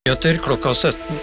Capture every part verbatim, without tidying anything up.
Nyheter klokka sytten.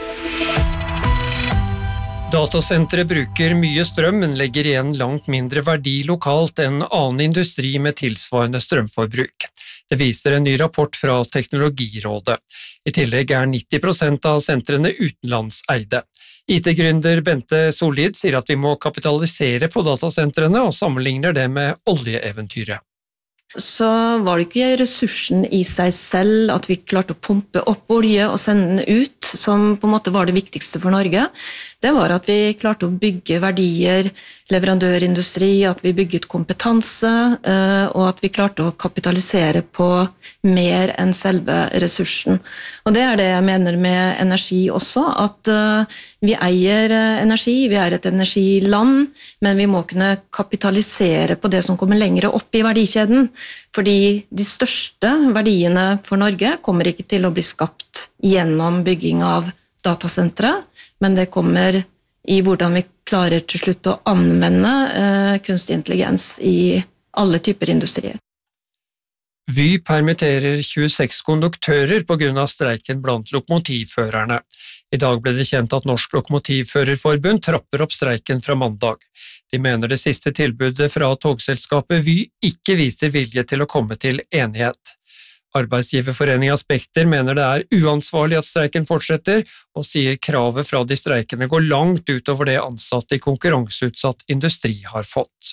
Datasentre bruker mye strøm, men legger igjen langt mindre verdi lokalt enn annen industri med tilsvarende strømforbruk. Det viser en ny rapport fra Teknologirådet. I tillegg er nitti prosent av sentrene utenlandseide. I T-gründer Bente Sollid sier at vi må kapitalisere på datasentrene og sammenligner det med oljeeventyret. Så var det ikke ressursen i seg selv at vi klarte å pumpe opp olje og sende den ut, som på en måte var det viktigste for Norge. Det var at vi klarte å bygge verdier, leverandørindustri, at vi bygget kompetanse, og at vi klarte å kapitalisere på mer enn selve ressursen. Og det er det jeg mener med energi også, at vi eier energi, vi er et energiland, men vi må kunne kapitalisere på det som kommer lengre opp i verdikjeden, fordi de største verdiene for Norge kommer ikke til å bli skapt gjennom bygging av datasentre, men det kommer i hvordan vi klarer til slutt å anvende eh, kunstig intelligens i alle typer industrier. Vy permitterer tjueseks konduktører på grunn av streiken blant lokomotivførerne. I dag ble det kjent at Norsk Lokomotivførerforbund trapper opp streiken fra mandag. De mener det siste tilbudet fra togselskapet Vy ikke viser vilje til å komme til enighet. Arbeidsgiverforeningen Spekter mener det er uansvarlig at streiken fortsetter, og sier kravet fra de streikende går langt utover det ansatte i konkurranseutsatt industri har fått.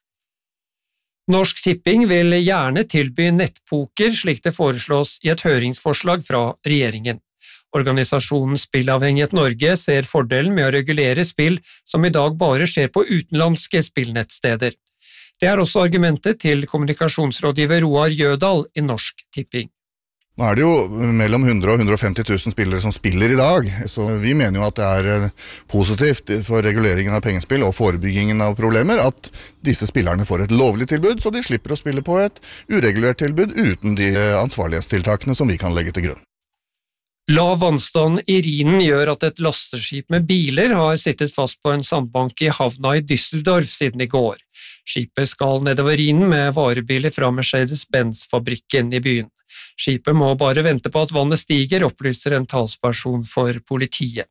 Norsk Tipping vil gjerne tilby nettpoker, slik det foreslås i et høringsforslag fra regjeringen. Organisasjonen Spillavhengighet Norge ser fordelen med å regulere spill som i dag bare skjer på utenlandske spillnettsteder. Det er også argumentet til kommunikasjonsrådgiver Roar Jødal i Norsk Tipping. Nå er det jo mellom hundre og hundre og femti tusen spillere som spiller i dag, så vi mener jo at det er positivt for reguleringen av pengespill og forebyggingen av problemer at disse spillerne får et lovlig tilbud, så de slipper å spille på et uregulert tilbud uten de ansvarlighetstiltakene som vi kan legge til grunn. Lav vannstand i Rhinen gjør at et lasteskip med biler har sittet fast på en sandbank i havna i Düsseldorf siden i går. Skipet skal nedover Rhinen med varebiler fra Mercedes-Benz-fabrikken i byen. Skipet må bare vente på at vannet stiger, opplyser en talsperson for politiet.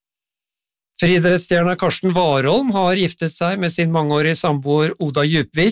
Friidrettsstjerna Karsten Warholm har giftet seg med sin mangeårige samboer Oda Djupvik.